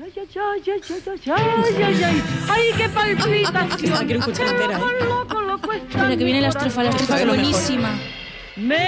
¡Ay, qué palpitación! Quiero escuchar entera, Loco, loco, Espera, que viene la estrofa corazón. que es buenísima. Me